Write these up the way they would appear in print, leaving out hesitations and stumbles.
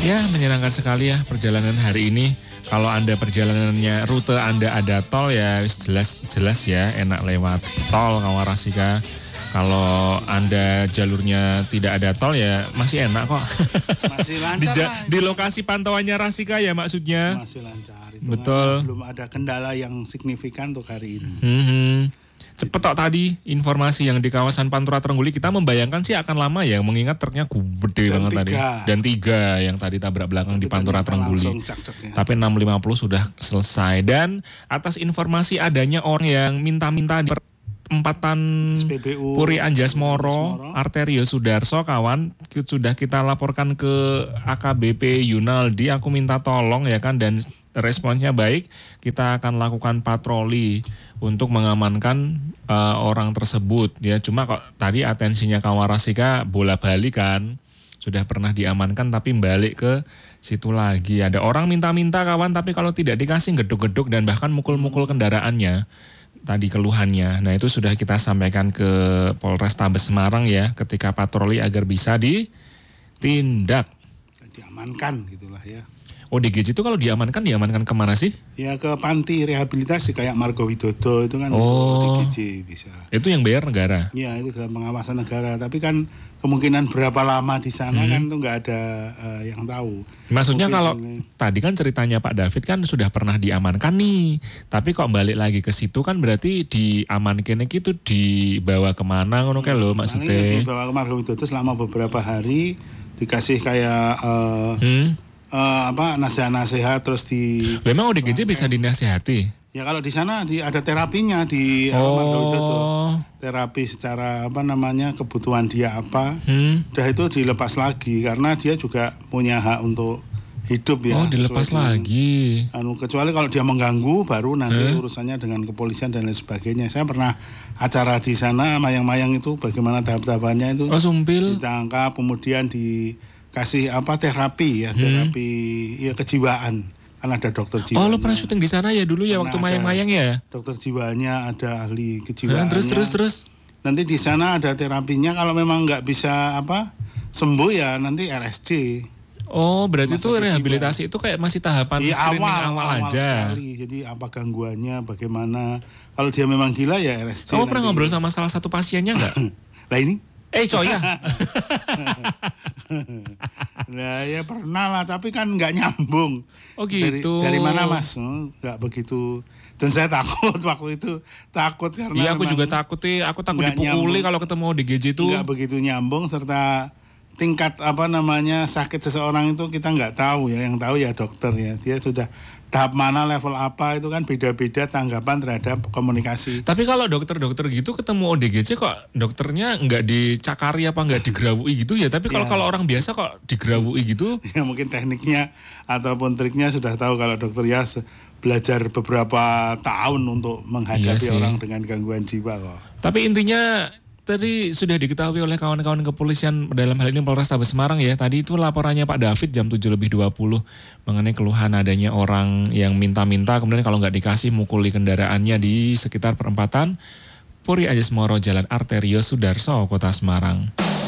Ya, menyenangkan sekali ya perjalanan hari ini. Kalau Anda perjalanannya, rute Anda ada tol ya jelas ya, enak lewat tol Kawarasika. Kalau Anda jalurnya tidak ada tol ya masih enak kok. Masih lancar di lokasi pantauannya Rasika ya maksudnya. Masih lancar. Itu betul. Belum ada kendala yang signifikan untuk hari ini. Cepet tok tadi informasi yang di kawasan Pantura Trengguli, kita membayangkan sih akan lama ya, mengingat truknya gede banget tadi. Dan 3 yang tadi tabrak belakang di Pantura Trengguli. Tapi 6.50 sudah selesai. Dan atas informasi adanya orang yang minta-minta di perempatan Puri Anjasmoro, Arterio Sudarso kawan, sudah kita laporkan ke AKBP Yunaldi, aku minta tolong ya kan, dan responsnya baik, kita akan lakukan patroli untuk mengamankan orang tersebut ya. Cuma kok tadi atensinya Kawarasika bola-balik kan, sudah pernah diamankan tapi balik ke situ lagi. Ada orang minta-minta kawan, tapi kalau tidak dikasih geduk-geduk dan bahkan mukul-mukul kendaraannya. Tadi keluhannya. Nah itu sudah kita sampaikan ke Polrestabes Semarang ya, ketika patroli agar bisa ditindak. Diamankan gitulah ya. ODGJ itu kalau diamankan kemana sih? Ya ke panti rehabilitasi kayak Margo Widodo itu kan, itu ODGJ bisa. Itu yang bayar negara? Iya, itu dalam pengawasan negara. Tapi kan kemungkinan berapa lama di sana kan itu nggak ada yang tahu. Maksudnya kalau tadi kan ceritanya Pak David kan sudah pernah diamankan nih. Tapi kok balik lagi ke situ kan berarti diamankan itu dibawa kemana ngono kae lho maksudnya? Dibawa ke Margo Widodo selama beberapa hari, dikasih kayak nasihat-nasihat terus di. Memang ODGJ bisa dinasihati? Ya kalau di sana ada terapinya di Margo Widodo. Terapi secara kebutuhan dia apa. Udah itu dilepas lagi karena dia juga punya hak untuk hidup ya. Oh, dilepas lagi. Kecuali kalau dia mengganggu baru nanti urusannya dengan kepolisian dan lain sebagainya. Saya pernah acara di sana mayang-mayang itu bagaimana tahap-tahapannya itu. Oh, sumpil. Ditangkap kemudian dikasih terapi ya, terapi ya kejiwaan. Kan ada dokter jiwa. Oh, lo pernah syuting di sana ya dulu ya waktu mayang-mayang ya? Dokter jiwanya, ada ahli kejiwaannya. Terus. Nanti di sana ada terapinya, kalau memang nggak bisa sembuh ya nanti RSC. Oh, berarti itu rehabilitasi itu kayak masih tahapan screening awal aja. Sekali. Jadi apa gangguannya, bagaimana. Kalau dia memang gila ya RSC. Kamu pernah ngobrol sama salah satu pasiennya nggak? Lah ini? Coy ya. Nah ya pernah lah, tapi kan nggak nyambung. Oh gitu. Dari mana Mas? Nggak begitu. Dan saya takut waktu itu, karena iya aku juga takut aku takut dipukuli kalau ketemu ODGJ itu. Nggak begitu nyambung, serta tingkat sakit seseorang itu kita nggak tahu ya, yang tahu ya dokter ya, dia sudah tahap mana, level apa, itu kan beda-beda tanggapan terhadap komunikasi. Tapi kalau dokter-dokter gitu ketemu ODGJ kok dokternya nggak dicakari apa nggak digerawui gitu ya, tapi kalau orang biasa kok digerawui gitu. Ya mungkin tekniknya ataupun triknya sudah tahu, kalau dokter ya belajar beberapa tahun untuk menghadapi orang dengan gangguan jiwa kok. Tapi intinya tadi sudah diketahui oleh kawan-kawan kepolisian dalam hal ini Polrestabes Semarang ya. Tadi itu laporannya Pak David jam 7.20 mengenai keluhan adanya orang yang minta-minta, kemudian kalau nggak dikasih mukuli kendaraannya di sekitar perempatan Puri Anjasmoro Jalan Arterio Sudarso, Kota Semarang.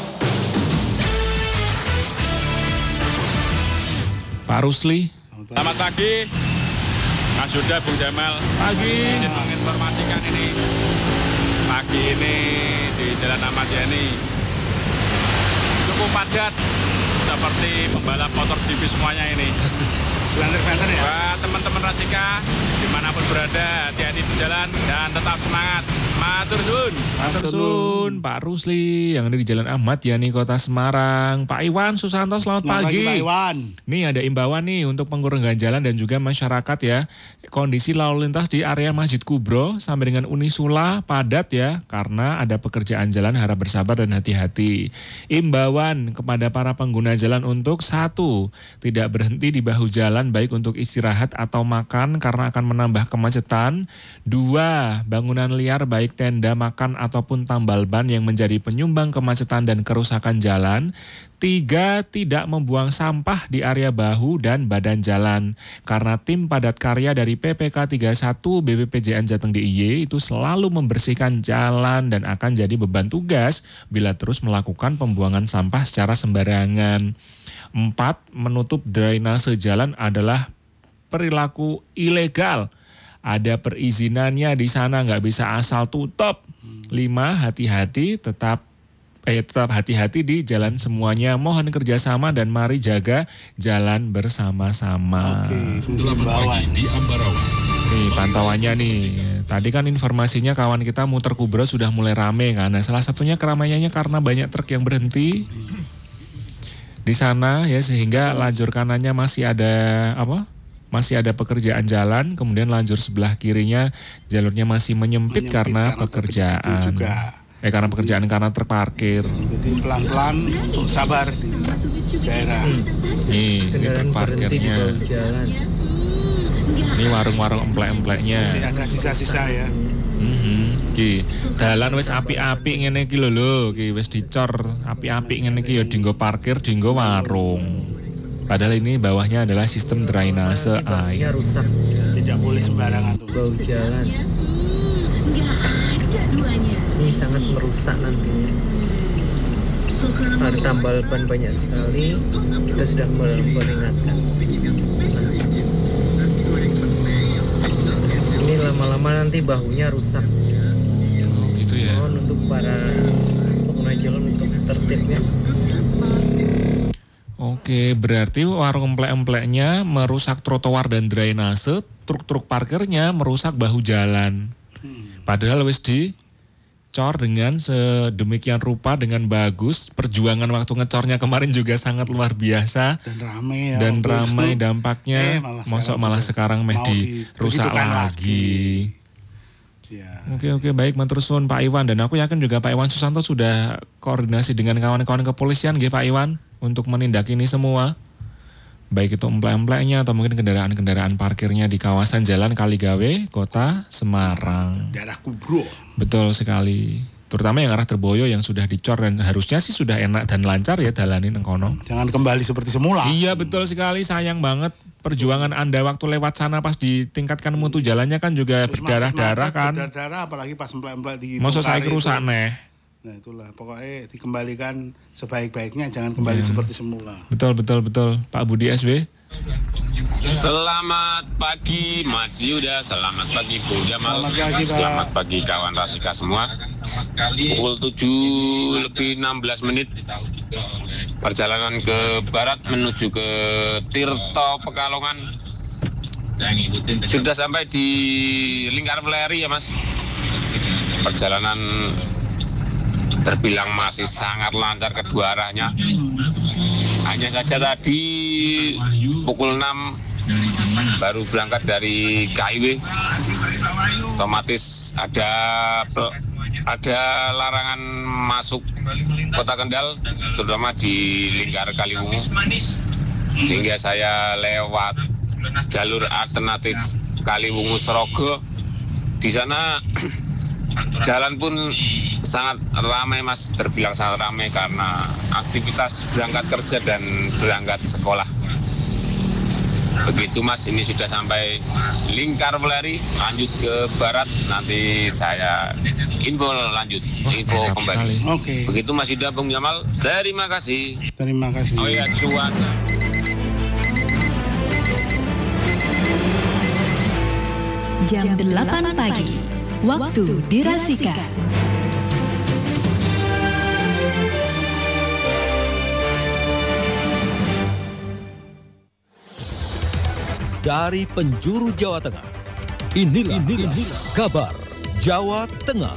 Pak Rusli. Selamat pagi, Mas Yuda, Bung Jamal. Pagi. Izin menginformasikan ini. Pagi ini di Jalan Ahmad Yani cukup padat seperti pembalap motor GP semuanya ini. Banter-banter ya? Wah, teman-teman Rasika dimanapun berada, hati-hati di jalan dan tetap semangat. Matur suwun. Pak Rusli yang ada di Jalan Ahmad Yani Kota Semarang. Pak Iwan Susanto, selamat pagi. Pak Iwan. Nih ada imbauan nih untuk pengguna jalan dan juga masyarakat ya. Kondisi lalu lintas di area Masjid Kubro sampai dengan Unisula padat ya, karena ada pekerjaan jalan, harap bersabar dan hati-hati. Imbauan kepada para pengguna jalan untuk 1, tidak berhenti di bahu jalan baik untuk istirahat atau makan karena akan menambah kemacetan. 2, bangunan liar baik tenda makan ataupun tambal ban yang menjadi penyumbang kemacetan dan kerusakan jalan. 3, tidak membuang sampah di area bahu dan badan jalan. Karena tim padat karya dari PPK 31 BPPJN Jateng DIY itu selalu membersihkan jalan dan akan jadi beban tugas bila terus melakukan pembuangan sampah secara sembarangan. 4. Menutup drainase jalan adalah perilaku ilegal. Ada perizinannya di sana, nggak bisa asal tutup. 5. Tetap hati-hati di jalan semuanya. Mohon kerjasama dan mari jaga jalan bersama-sama. Oke, di Ambarawa. Nih pantauannya nih. Tadi kan informasinya kawan kita muter kubro sudah mulai rame kan. Nah, salah satunya keramaiannya karena banyak truk yang berhenti di sana ya, sehingga lajur kanannya masih ada pekerjaan jalan, kemudian lajur sebelah kirinya jalurnya masih menyempit karena pekerjaan. Karena pekerjaan karena terparkir. Jadi pelan-pelan untuk sabar di daerah. Nih, ini terparkirnya. Ini warung-warung emplek-empleknya. Masih ada sisa-sisa ya. Ki, dalan wis api-api ngene iki lho, ki wis dicor api-api ngene iki ya dinggo parkir, dinggo warung. Padahal ini bawahnya adalah sistem drainase air. Rusak. Tidak boleh sembarangan tuh. Bau jalan. Ini sangat merusak nantinya. Ada tambal ban banyak sekali. Kita sudah memperingatkan. Ini lama-lama nanti bahunya rusak. Oh, gitu ya. Mohon untuk para pengguna jalan untuk tertibnya. Oke, berarti warung emplek-empleknya merusak trotoar dan drainase, truk-truk parkirnya merusak bahu jalan. Padahal wis dicor dengan sedemikian rupa dengan bagus. Perjuangan waktu ngecornya kemarin juga sangat luar biasa. Dan ramai ya. Dan ramai dampaknya. Malah sekarang dirusak lagi. Ya. Oke, baik, matur suwun Pak Iwan, dan aku yakin juga Pak Iwan Susanto sudah koordinasi dengan kawan-kawan kepolisian nggih Pak Iwan untuk menindak ini semua. Baik itu emplek-empleknya atau mungkin kendaraan-kendaraan parkirnya di kawasan Jalan Kaligawe, Kota Semarang. Daerah Kubro. Betul sekali. Terutama yang arah Terboyo yang sudah dicor dan harusnya sih sudah enak dan lancar ya dalanin engkono. Jangan kembali seperti semula. Iya, betul sekali, sayang banget. Perjuangan Anda waktu lewat sana pas ditingkatkan mutu jalannya kan juga berdarah-darah kan. Berdarah apalagi pas emplek-emplek di Masa saya kerusak neh. Nah itulah pokoknya dikembalikan sebaik-baiknya, jangan kembali seperti semula. Betul. Pak Budi SW. Selamat pagi Mas Yuda, selamat pagi Bung Jamal, selamat pagi kawan Rasika semua. Pukul 7:16 perjalanan ke barat menuju ke Tirto Pekalongan. Sudah sampai di Lingkar Peleri ya Mas. Perjalanan terbilang masih sangat lancar kedua arahnya. Hanya saja tadi pukul 6 baru berangkat dari KIW, otomatis ada larangan masuk Kota Kendal, terutama di Lingkar Kaliwungu, sehingga saya lewat jalur alternatif Kaliwungu Serogo. Di sana jalan pun sangat ramai Mas, terbilang sangat ramai karena aktivitas berangkat kerja dan berangkat sekolah. Begitu Mas, ini sudah sampai Lingkar Peleri, lanjut ke barat, nanti saya info kembali. Oke. Begitu Mas Yuda, Bung Jamal, terima kasih. Terima kasih. Oh ya, cuaca. Jam 8 pagi, waktu di Rasika. Dari penjuru Jawa Tengah, inilah kabar Jawa Tengah.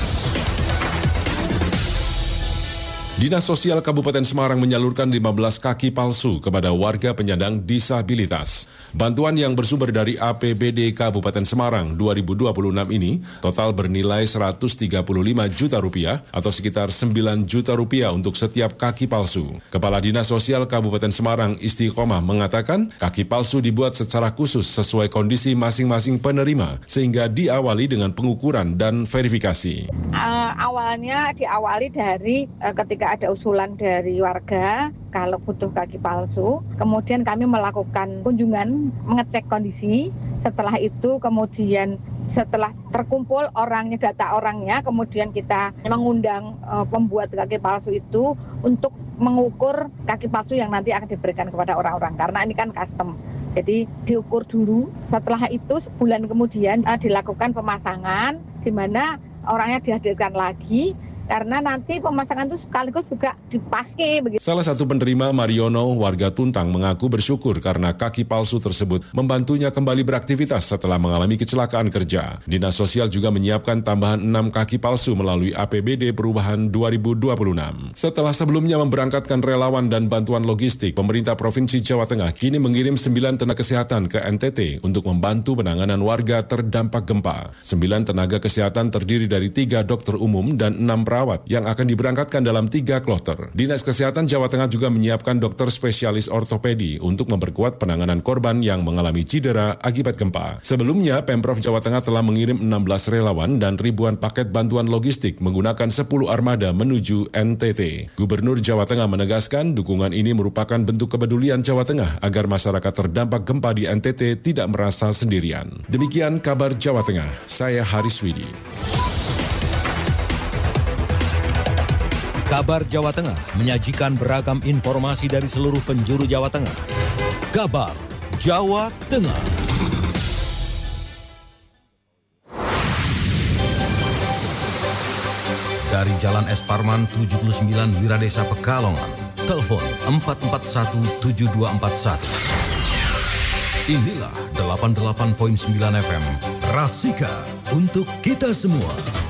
Dinas Sosial Kabupaten Semarang menyalurkan 15 kaki palsu kepada warga penyandang disabilitas. Bantuan yang bersumber dari APBD Kabupaten Semarang 2026 ini total bernilai 135 juta rupiah atau sekitar 9 juta rupiah untuk setiap kaki palsu. Kepala Dinas Sosial Kabupaten Semarang Istiqomah mengatakan kaki palsu dibuat secara khusus sesuai kondisi masing-masing penerima sehingga diawali dengan pengukuran dan verifikasi. Awalnya diawali dari ketika ada usulan dari warga kalau butuh kaki palsu, kemudian kami melakukan kunjungan mengecek kondisi. Setelah itu kemudian setelah terkumpul data orangnya, kemudian kita mengundang pembuat kaki palsu itu untuk mengukur kaki palsu yang nanti akan diberikan kepada orang-orang, karena ini kan custom. Jadi diukur dulu, setelah itu sebulan kemudian dilakukan pemasangan, di mana orangnya dihadirkan lagi, karena nanti pemasangan itu sekaligus juga dipaske begitu. Salah satu penerima, Mariono, warga Tuntang, mengaku bersyukur karena kaki palsu tersebut membantunya kembali beraktivitas setelah mengalami kecelakaan kerja. Dinas Sosial juga menyiapkan tambahan 6 kaki palsu melalui APBD Perubahan 2026. Setelah sebelumnya memberangkatkan relawan dan bantuan logistik, pemerintah Provinsi Jawa Tengah kini mengirim 9 tenaga kesehatan ke NTT untuk membantu penanganan warga terdampak gempa. 9 tenaga kesehatan terdiri dari 3 dokter umum dan 6 perawat yang akan diberangkatkan dalam 3 kloter. Dinas Kesehatan Jawa Tengah juga menyiapkan dokter spesialis ortopedi untuk memperkuat penanganan korban yang mengalami cedera akibat gempa. Sebelumnya, Pemprov Jawa Tengah telah mengirim 16 relawan dan ribuan paket bantuan logistik menggunakan 10 armada menuju NTT. Gubernur Jawa Tengah menegaskan dukungan ini merupakan bentuk kepedulian Jawa Tengah agar masyarakat terdampak gempa di NTT tidak merasa sendirian. Demikian kabar Jawa Tengah, saya Haris Widi. Kabar Jawa Tengah menyajikan beragam informasi dari seluruh penjuru Jawa Tengah. Kabar Jawa Tengah. Dari Jalan Es Parman 79 Wiradesa Pekalongan, telepon 441-7241. Inilah 88.9 FM Rasika untuk kita semua.